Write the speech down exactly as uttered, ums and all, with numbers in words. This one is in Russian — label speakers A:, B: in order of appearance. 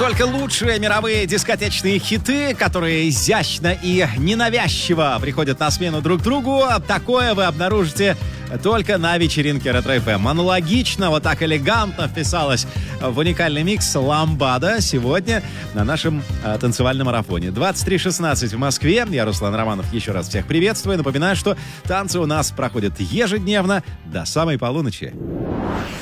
A: Только лучшие мировые дискотечные хиты, которые изящно и ненавязчиво приходят на смену друг другу. Такое вы обнаружите только на вечеринке Ретро-эф эм. Аналогично, вот так элегантно вписалась в уникальный микс «Ламбада» сегодня на нашем э, танцевальном марафоне. двадцать три шестнадцать в Москве. Я, Руслан Романов, еще раз всех приветствую. Напоминаю, что танцы у нас проходят ежедневно до самой полуночи.